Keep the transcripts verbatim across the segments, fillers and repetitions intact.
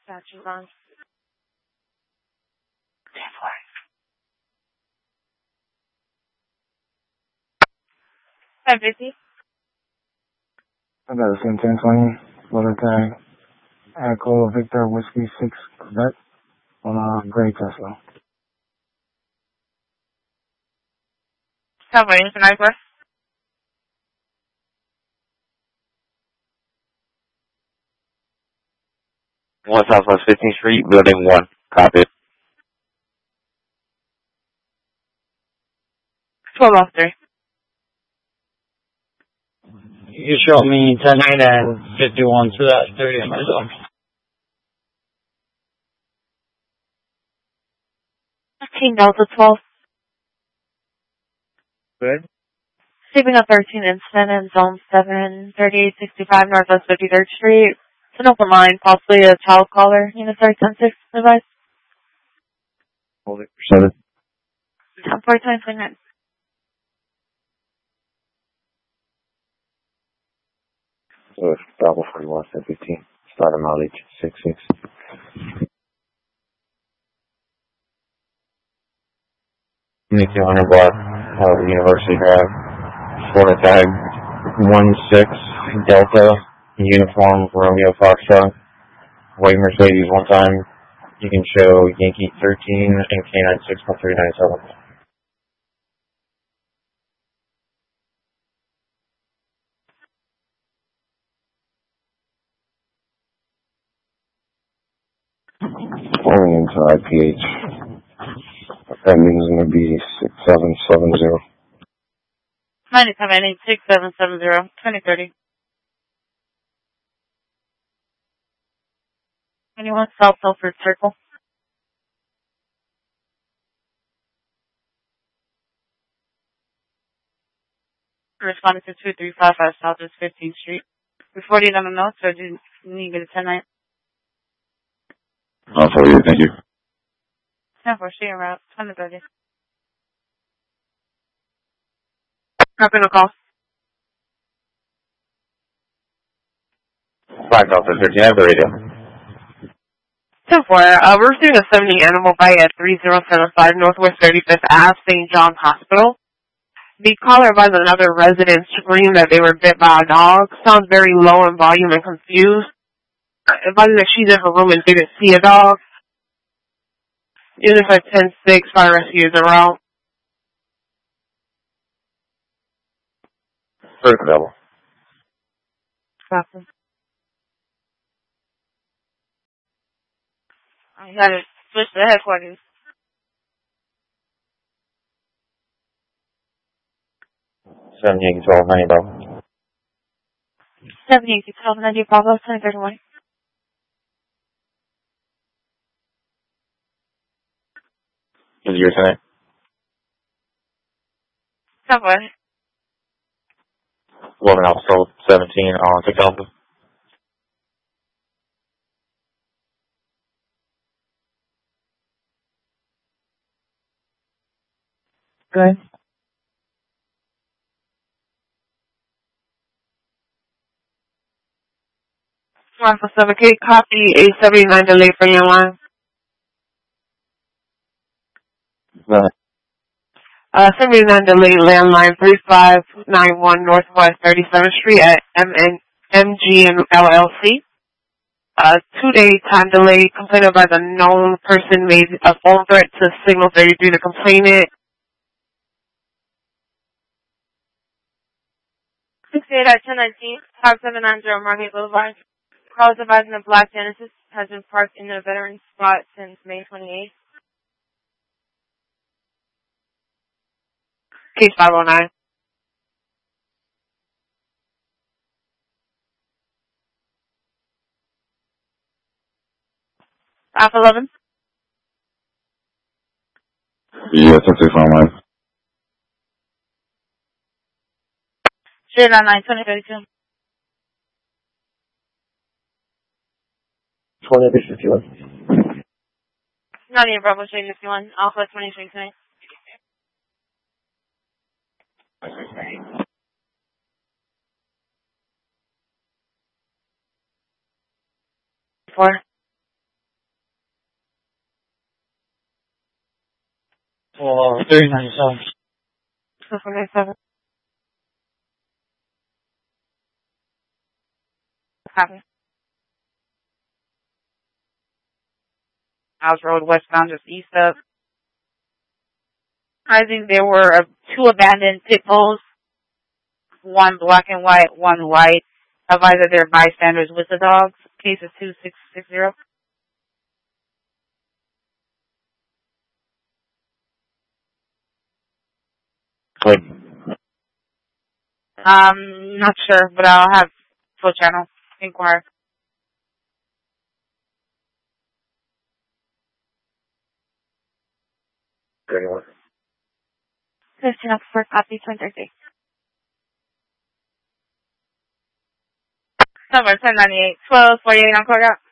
Gotcha, Ron. Five fifty. I got a ten twenty. Motor tag. Echo Victor Whiskey six Quebec on a gray Tesla. Subway, Sniper. One Southwest fifteenth Street, Building one. Copy. twelve off three. You showed me ten nine and fifty-one to that thirty in myself. fifteen Delta twelve. Good. Sleeping at thirteen Instant in Zone seven, thirty-eight sixty-five Northwest fifty-third Street. It's an open line, possibly a child caller. Unit thirty ten six, advice. Hold it for seven. ten four twenty twenty-nine. So it's Bravo forty-one, ten fifteen. Starting mileage, six six. twenty-two hundred block, Howard University Drive. Florida tag, one six, Delta, uniform, Romeo Foxtrot. White Mercedes one time. You can show Yankee thirteen and K nine six one three nine seven. Only into I P H. That means it's going to be six seven seven zero. ninety-seven eight six seven seven zero, twenty thirty. Anyone South Telford Circle? Responding to two three five five Southwest fifteenth Street. Before you let them know, so do you need to get a ten nine? I'll tell you, thank you. ten four, stay around, twenty thirty. Copy the call. Five Delta thirteen, I have the radio. ten four, uh, we're receiving a seventy animal bite at three zero seven five Northwest thirty-fifth Avenue, Saint John's Hospital. The caller advised another resident screamed that they were bit by a dog. Sounds very low in volume and confused. Advising that she's in her room and didn't see a dog. Unit five ten six, fire rescue is en route. First level. Copy. I had to switch the headquarters. seven Yankee twelve ninety Bravo. seven eight six twelve ninety Bravo, twenty thirty-one. Is it your tonight? Somewhere. eleven Alpha seventeen on six Alpha. Good. Alpha seven K, copy eight seventy-nine delay for your line. Right. Uh, seventy-nine delay landline three five nine one Northwest thirty-seventh Street at M N M G and L L C. Uh, two-day time delay. Complainant by the known person made a phone threat to Signal thirty-three to complainant. sixty-eight at ten nineteen, five seven nine zero Margate Boulevard. Call is advising the Black Genesis has been parked in the veteran spot since May twenty-eighth. Case five oh nine. Alpha eleven. Yeah, that's it from mine. zero nine nine twenty thirty-two. twenty fifty-one. Not even Bravo Street fifty-one. Alpha twenty twenty-nine. Four. three ninety-seven. four ninety-seven. Copy. House Road westbound, just east of. I think there were uh, two abandoned pit bulls, one black and white, one white. Advise that they're bystanders with the dogs. Case is two six six zero. Good. Um, not sure, but I'll have full channel inquire. Good. fifteen up for copy, twin thirty. Number ten ninety-eight, twelve forty-eight on call out.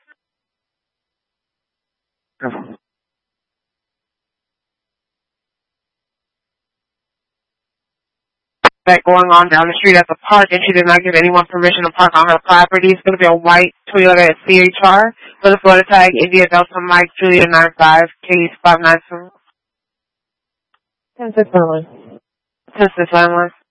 That going on down the street at the park, and she did not give anyone permission to park on her property. It's going to be a white Toyota C H R for the Florida tag India Delta Mike Julia nine five case five nine two. ten six nine one. ten six nine one.